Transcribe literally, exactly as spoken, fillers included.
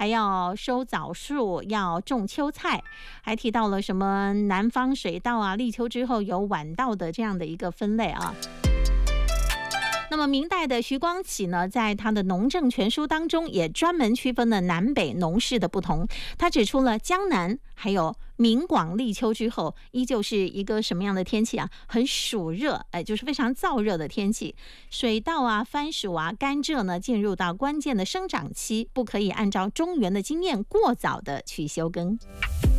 还要收枣树，要种秋菜，还提到了什么南方水稻啊，立秋之后有晚稻的这样的一个分类啊。那么明代的徐光启呢，在他的《农政全书》当中也专门区分了南北农事的不同。他指出了江南还有闽广立秋之后，依旧是一个什么样的天气啊？很暑热，哎，就是非常燥热的天气。水稻啊、番薯啊、甘蔗呢，进入到关键的生长期，不可以按照中原的经验过早的去休耕。